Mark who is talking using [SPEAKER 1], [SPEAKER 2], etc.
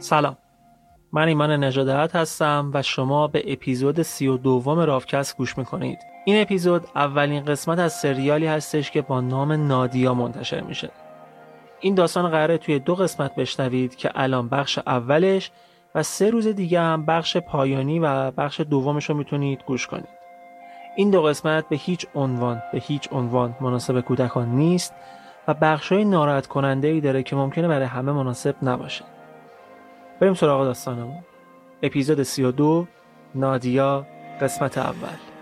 [SPEAKER 1] سلام، من ایمان نژادت هستم و شما به اپیزود 32 راوکست گوش میکنید. این اپیزود اولین قسمت از سریالی هستش که با نام نادیا منتشر میشه. این داستان قراره توی 2 قسمت بشنوید که الان بخش اولش و 3 روز دیگه هم بخش پایانی و بخش دومش رو میتونید گوش کنید. این 2 قسمت به هیچ عنوان مناسب کودکان نیست و بخشای ناراحت کننده‌ای داره که ممکنه برای همه مناسب نباشه. بریم سراغ داستانمون. اپیزود 32 نادیا، قسمت اول.